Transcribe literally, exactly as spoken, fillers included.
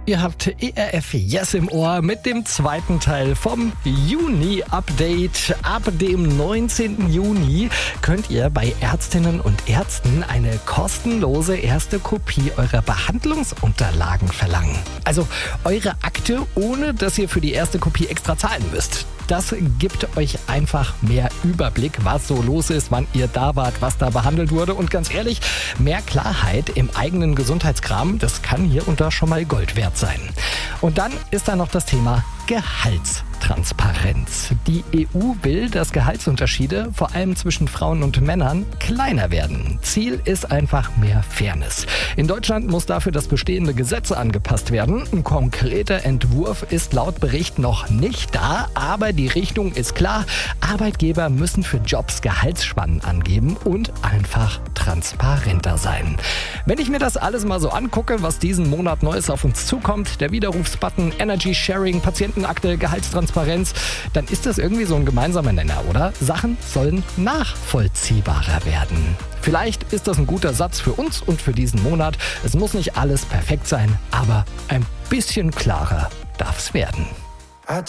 Ihr habt E R F Yes im Ohr mit dem zweiten Teil vom Juni-Update. Ab dem neunzehnten Juni könnt ihr bei Ärztinnen und Ärzten eine kostenlose erste Kopie eurer Behandlungsunterlagen verlangen. Also eure Akte, ohne dass ihr für die erste Kopie extra zahlen müsst. Das gibt euch einfach mehr Überblick, was so los ist, wann ihr da wart, was da behandelt wurde. Und ganz ehrlich, mehr Klarheit im eigenen Gesundheitskram, das kann hier und da schon mal Gold wert sein. Und dann ist da noch das Thema Gehaltstransparenz. Die E U will, dass Gehaltsunterschiede, vor allem zwischen Frauen und Männern, kleiner werden. Ziel ist einfach mehr Fairness. In Deutschland muss dafür das bestehende Gesetz angepasst werden. Ein konkreter Entwurf ist laut Bericht noch nicht da, aber die Richtung ist klar. Arbeitgeber müssen für Jobs Gehaltsspannen angeben und einfach transparenter sein. Wenn ich mir das alles mal so angucke, was diesen Monat Neues auf uns zukommt, der Widerrufsbutton, Energy Sharing, Patientenakte, Gehaltstransparenz, dann ist das irgendwie so ein gemeinsamer Nenner, oder? Sachen sollen nachvollziehbarer werden. Vielleicht ist das ein guter Satz für uns und für diesen Monat. Es muss nicht alles perfekt sein, aber ein bisschen klarer darf es werden.